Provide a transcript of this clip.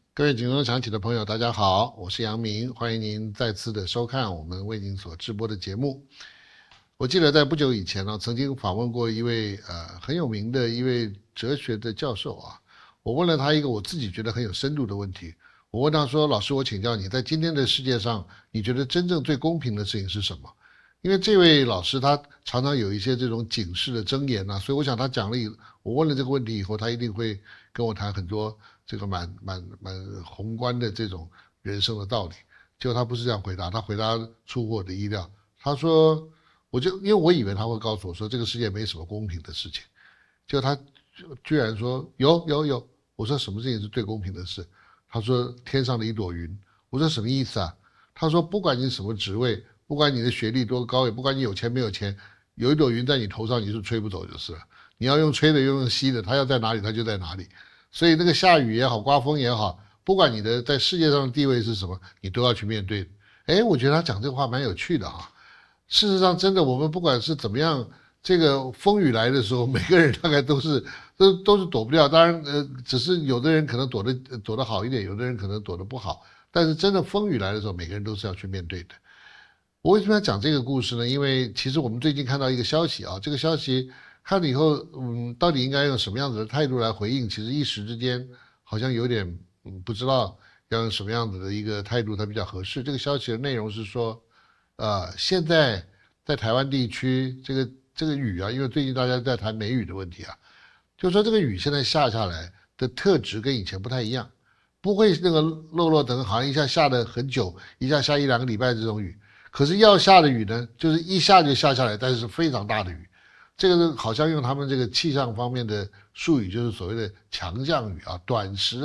各位警钟响起的朋友，大家好，我是杨明，欢迎您再次的收看我们为您所直播的节目。我记得在不久以前呢，曾经访问过一位很有名的一位哲学的教授啊，我问了他一个我自己觉得很有深度的问题。我问他说：“老师，我请教你，在今天的世界上，你觉得真正最公平的事情是什么？”因为这位老师他常常有一些这种警示的箴言所以我想他讲了我问了这个问题以后，他一定会跟我谈很多这个蛮宏观的这种人生的道理。结果他不是这样回答，他回答出乎我的意料。他说，因为我以为他会告诉我说这个世界没什么公平的事情，结果他居然说有。我说什么事情是最公平的事？他说天上的一朵云。我说什么意思啊？他说不管你什么职位，不管你的学历多高，也不管你有钱没有钱，有一朵云在你头上，你是吹不走就是了。你要用吹的，用吸的，它要在哪里它就在哪里。所以那个下雨也好，刮风也好，不管你的在世界上的地位是什么，你都要去面对。我觉得他讲这个话蛮有趣的哈。事实上，真的我们不管是怎么样，这个风雨来的时候，每个人大概都是躲不掉。当然，只是有的人可能躲得好一点，有的人可能躲得不好。但是真的风雨来的时候，每个人都是要去面对的。我为什么要讲这个故事呢？因为其实我们最近看到一个消息啊，这个消息看了以后，到底应该用什么样子的态度来回应？其实一时之间好像有点不知道要用什么样子的一个态度才比较合适。这个消息的内容是说，现在在台湾地区这个雨啊，因为最近大家在谈梅雨的问题啊，就是说这个雨现在下下来的特质跟以前不太一样，不会那个漏等，好像一下下的很久，一下下一两个礼拜这种雨。可是要下的雨呢，就是一下就下下来，但是非常大的雨。这个好像用他们这个气象方面的术语，就是所谓的强降雨啊，短时